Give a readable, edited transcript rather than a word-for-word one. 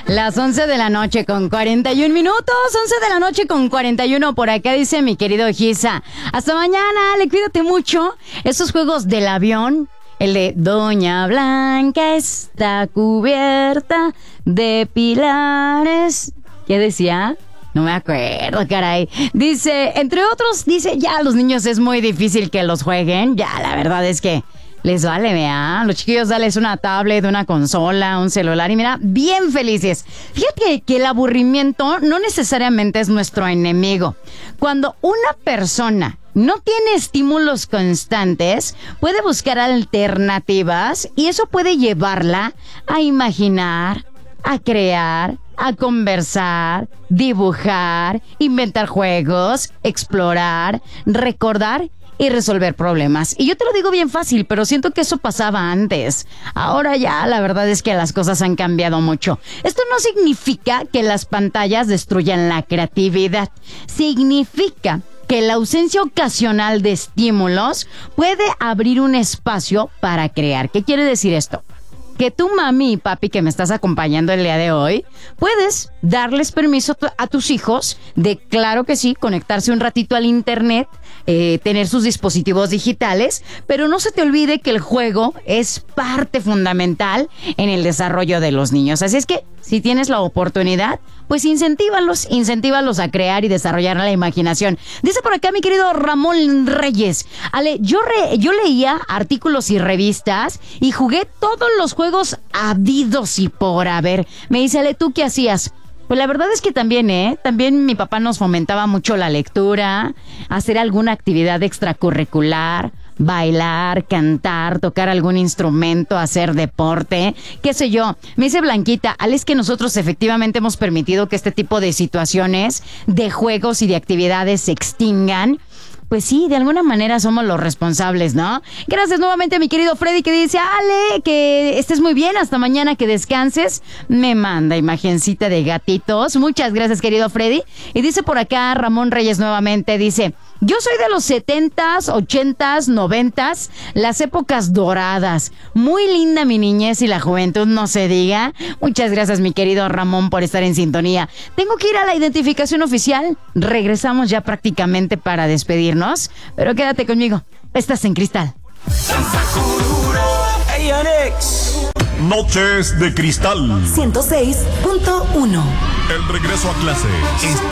Las 11 de la noche con 41 minutos, 11 de la noche con 41 por acá dice mi querido Giza. Hasta mañana, Ale, cuídate mucho. Esos juegos del avión, el de Doña Blanca está cubierta de pilares. ¿Qué decía? No me acuerdo, caray. Dice, entre otros, dice, ya los niños es muy difícil que los jueguen. Ya, la verdad es que les vale, vea. Los chiquillos dales una tablet, una consola, un celular y mira, bien felices. Fíjate que el aburrimiento no necesariamente es nuestro enemigo. Cuando una persona no tiene estímulos constantes, puede buscar alternativas y eso puede llevarla a imaginar, a crear, a conversar, dibujar, inventar juegos, explorar, recordar y resolver problemas. Y yo te lo digo bien fácil, pero siento que eso pasaba antes. Ahora ya la verdad es que las cosas han cambiado mucho. Esto no significa que las pantallas destruyan la creatividad. Significa que la ausencia ocasional de estímulos puede abrir un espacio para crear. ¿Qué quiere decir esto? Que tú, mami y papi, que me estás acompañando el día de hoy, puedes darles permiso a tus hijos de, claro que sí, conectarse un ratito al internet, tener sus dispositivos digitales, pero no se te olvide que el juego es parte fundamental en el desarrollo de los niños. Así es que, si tienes la oportunidad, pues incentívalos a crear y desarrollar la imaginación. Dice por acá mi querido Ramón Reyes, Ale, yo leía artículos y revistas y jugué todos los juegos habidos y por haber. Me dice, Ale, ¿tú qué hacías? Pues la verdad es que también mi papá nos fomentaba mucho la lectura, hacer alguna actividad extracurricular, bailar, cantar, tocar algún instrumento, hacer deporte, qué sé yo. Me dice Blanquita, Ale, es que nosotros efectivamente hemos permitido que este tipo de situaciones, de juegos y de actividades se extingan. Pues sí, de alguna manera somos los responsables, ¿no? Gracias nuevamente a mi querido Freddy que dice, Ale, que estés muy bien, hasta mañana, que descanses. Me manda imagencita de gatitos. Muchas gracias, querido Freddy. Y dice por acá Ramón Reyes nuevamente, dice, yo soy de los 70s, 80s, 90s, las épocas doradas. Muy linda mi niñez y la juventud, no se diga. Muchas gracias, mi querido Ramón, por estar en sintonía. Tengo que ir a la identificación oficial. Regresamos ya prácticamente para despedirnos, pero quédate conmigo. Estás en Cristal. Hey, Alex. Noches de Cristal. 106.1. El regreso a clase.